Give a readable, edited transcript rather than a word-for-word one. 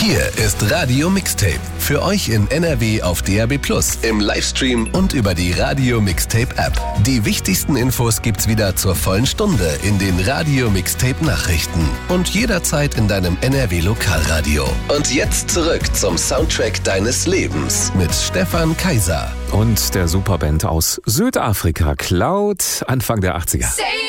Hier ist Radio Mixtape. Für euch in NRW auf DAB+, im Livestream und über die Radio Mixtape App. Die wichtigsten Infos gibt's wieder zur vollen Stunde in den Radio Mixtape Nachrichten und jederzeit in deinem NRW Lokalradio. Und jetzt zurück zum Soundtrack deines Lebens mit Stefan Kaiser. Und der Superband aus Südafrika, Cloud, Anfang der 80er.